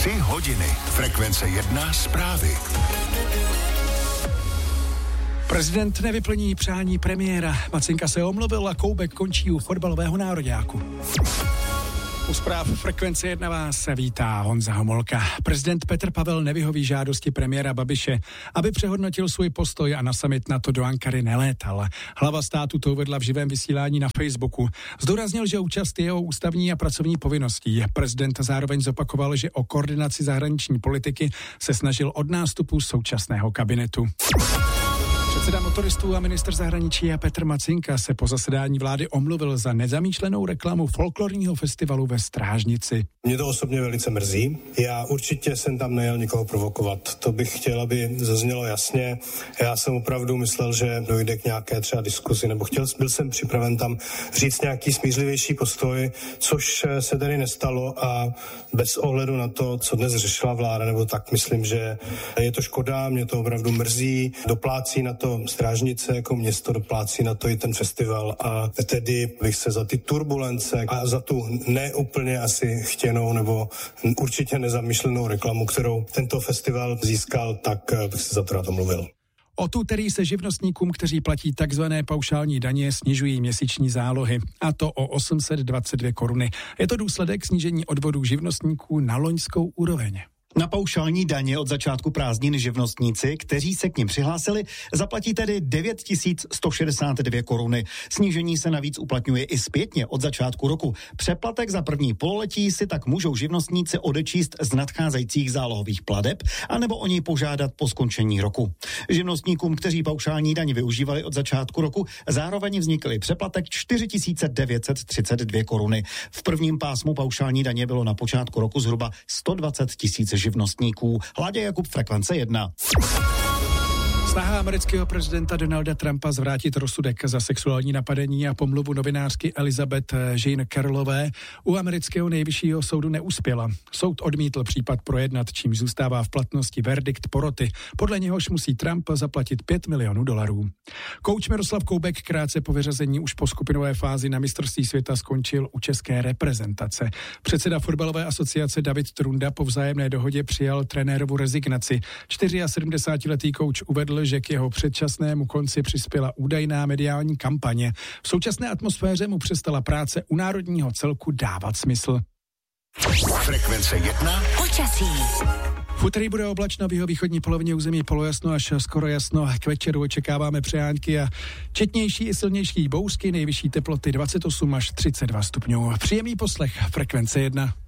3 hodiny. Frekvence 1 zprávy. Prezident nevyplní přání premiéra. Macinka se omluvil a Koubek končí u fotbalového nároďáku. U zpráv Frekvence 1 vás vítá Honza Homolka. Prezident Petr Pavel nevyhoví žádosti premiéra Babiše, aby přehodnotil svůj postoj a na summit NATO do Ankary nelétal. Hlava státu to uvedla v živém vysílání na Facebooku. Zdůraznil, že účast je jeho ústavní a pracovní povinností. Prezident zároveň zopakoval, že o koordinaci zahraniční politiky se snažil od nástupu současného kabinetu. Předseda motoristů a ministr zahraničí Petr Macinka se po zasedání vlády omluvil za nezamýšlenou reklamu folklorního festivalu ve Strážnici. Mě to osobně velice mrzí. Já určitě jsem tam nejel nikoho provokovat. To bych chtěl, aby zaznělo jasně. Já jsem opravdu myslel, že dojde k nějaké třeba diskuzi, nebo byl jsem připraven tam říct nějaký smířlivější postoj, což se tady nestalo a bez ohledu na to, co dnes řešila vláda, nebo tak myslím, že je to škoda, mě to opravdu mrzí. Doplácí na to Strážnice jako město, doplácí na to i ten festival a tedy bych se za ty turbulence a za tu neúplně asi chtěnou nebo určitě nezamýšlenou reklamu, kterou tento festival získal, tak bych se za to rád omluvil. Od úterý se živnostníkům, kteří platí takzvané paušální daně, snižují měsíční zálohy, a to o 822 koruny. Je to důsledek snížení odvodů živnostníků na loňskou úroveň. Na paušální daně od začátku prázdnin živnostníci, kteří se k nim přihlásili, zaplatí tedy 9162 koruny. Snížení se navíc uplatňuje i zpětně od začátku roku. Přeplatek za první pololetí si tak můžou živnostníci odečíst z nadcházejících zálohových plateb anebo o něj požádat po skončení roku. Živnostníkům, kteří paušální daň využívali od začátku roku, zároveň vznikl přeplatek 4932 koruny. V prvním pásmu paušální daně bylo na počátku roku zhruba 120 000 živnostníků. Hladě Jakub, Frekvence 1. Snaha amerického prezidenta Donalda Trumpa zvrátit rozsudek za sexuální napadení a pomluvu novinářky Elizabeth Jean Carrollové u amerického nejvyššího soudu neuspěla. Soud odmítl případ projednat, čímž zůstává v platnosti verdikt poroty. Podle něhož musí Trump zaplatit $5 milionů. Kouč Miroslav Koubek krátce po vyřazení už po skupinové fázi na mistrovství světa skončil u české reprezentace. Předseda fotbalové asociace David Trunda po vzájemné dohodě přijal trenérovu rezignaci. 74letý kouč uvedl, že k jeho předčasnému konci přispěla údajná mediální kampaně. V současné atmosféře mu přestala práce u národního celku dávat smysl. Frekvence 1. Počasí. V úterý bude oblačno, v jihovýchodní polovině území polojasno až skoro jasno. K večeru očekáváme přejánky a četnější i silnější bouřky, nejvyšší teploty 28 až 32 stupňů. Příjemný poslech Frekvence 1.